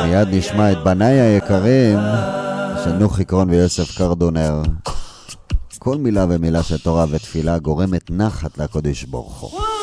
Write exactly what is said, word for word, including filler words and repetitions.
מיד נשמע את בניי היקרים של נוחי קרון ויוסף קרדונר. כל מילה ומילה של תורה ותפילה גורמת נחת לקדוש ברוך הוא.